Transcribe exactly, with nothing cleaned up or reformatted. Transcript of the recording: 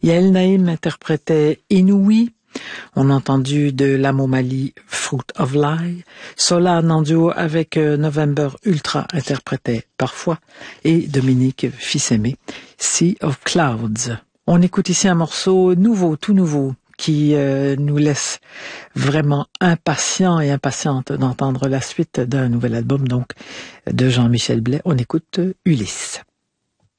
Yael Naïm interprétait Inouï. On a entendu de Lamo Mali Fruit of Lie. Solan en duo avec November Ultra interprétait Parfois. Et Dominique Fils-Aimé, Sea of Clouds. On écoute ici un morceau nouveau, tout nouveau, qui euh, nous laisse vraiment impatients et impatientes d'entendre la suite d'un nouvel album donc de Jean-Michel Blais. On écoute Ulysse.